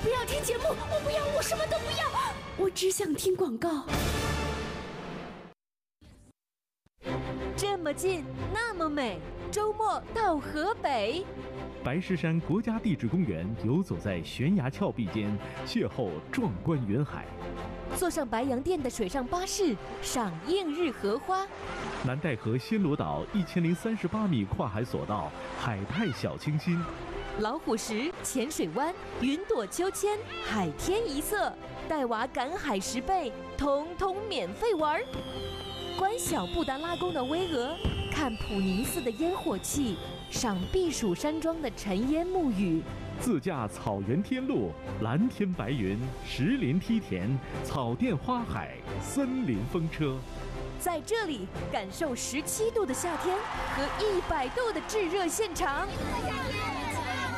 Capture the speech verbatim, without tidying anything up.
不要听节目，我不要，我什么都不要，我只想听广告。 这么近，那么美，周末到河北。 白石山国家地质公园游走在悬崖峭壁间，邂逅壮观云海。 坐上白洋淀的水上巴士，赏映日荷花。 南戴河暹罗岛一千零三十八米跨海索道，海派小清新。 老虎石、浅水湾、云朵秋千、海天一色，带娃赶海十倍，通通免费玩。观小布达拉宫的巍峨，看普宁寺的烟火气，赏避暑山庄的尘烟沐雨。 自驾草原天路，蓝天白云，石林梯田，草甸花海，森林风车。 在这里感受十七度的夏天和一百度的炙热现场。